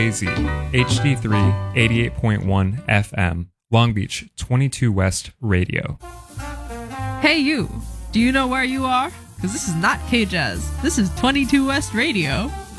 AZ, HD3 88.1 FM, Long Beach 22 West Radio. Hey you, do you know where you are? Because this is not K-Jazz, this is 22 West Radio.